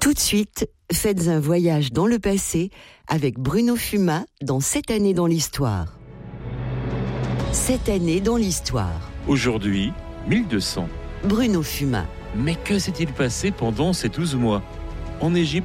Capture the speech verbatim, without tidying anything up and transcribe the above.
Tout de suite, faites un voyage dans le passé avec Bruno Fuma dans Cette année dans l'histoire. Cette année dans l'histoire. Aujourd'hui, mille deux cents. Bruno Fuma. Mais que s'est-il passé pendant ces douze mois ? En Égypte,